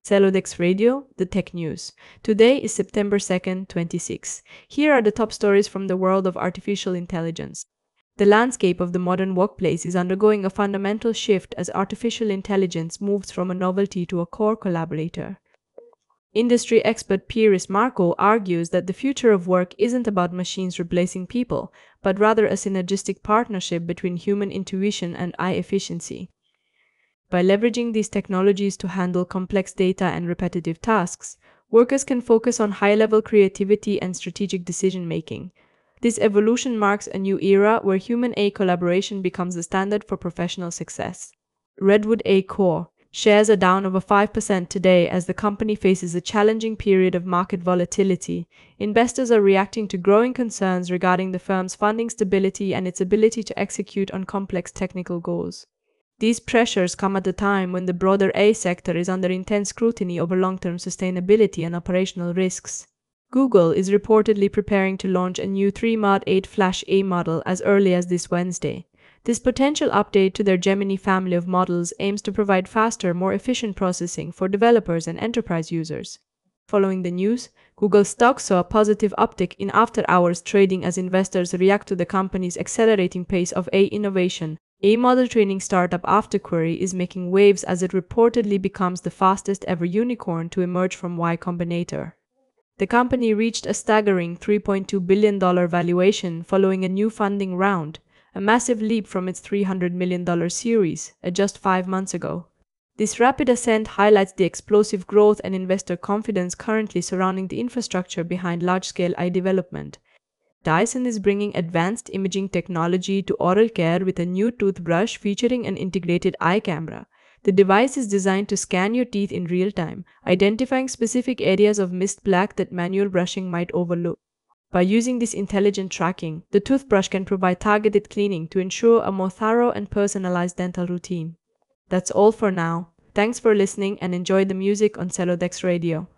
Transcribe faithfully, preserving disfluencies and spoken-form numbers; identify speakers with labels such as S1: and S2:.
S1: Celodex Radio, the tech news. Today is September second, twenty-six. Here are the top stories from the world of artificial intelligence. The landscape of the modern workplace is undergoing a fundamental shift as artificial intelligence moves from a novelty to a core collaborator. Industry expert Piers Marco argues that the future of work isn't about machines replacing people, but rather a synergistic partnership between human intuition and A I efficiency. By leveraging these technologies to handle complex data and repetitive tasks, workers can focus on high-level creativity and strategic decision-making. This evolution marks a new era where human-A I collaboration becomes the standard for professional success. Redwood A I Core shares are down over five percent today as the company faces a challenging period of market volatility. Investors are reacting to growing concerns regarding the firm's funding stability and its ability to execute on complex technical goals. These pressures come at a time when the broader A I sector is under intense scrutiny over long-term sustainability and operational risks. Google is reportedly preparing to launch a new three mod eight Flash A I model as early as this Wednesday. This potential update to their Gemini family of models aims to provide faster, more efficient processing for developers and enterprise users. Following the news, Google stock saw a positive uptick in after-hours trading as investors react to the company's accelerating pace of A I innovation. A I model training startup AfterQuery is making waves as it reportedly becomes the fastest ever unicorn to emerge from Y Combinator. The company reached a staggering three point two billion dollars valuation following a new funding round, a massive leap from its three hundred million dollars series uh, just five months ago. This rapid ascent highlights the explosive growth and investor confidence currently surrounding the infrastructure behind large-scale A I development. Dyson is bringing advanced imaging technology to oral care with a new toothbrush featuring an integrated eye camera. The device is designed to scan your teeth in real time, identifying specific areas of missed plaque that manual brushing might overlook. By using this intelligent tracking, the toothbrush can provide targeted cleaning to ensure a more thorough and personalized dental routine. That's all for now. Thanks for listening and enjoy the music on Celodex Radio.